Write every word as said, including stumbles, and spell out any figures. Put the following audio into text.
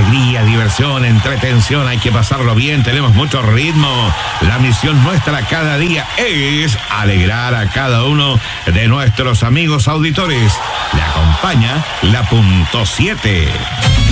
alegría, diversión, entretención, hay que pasarlo bien, tenemos mucho ritmo. La misión nuestra cada día es alegrar a cada uno de nuestros amigos auditores. Le acompaña la punto siete.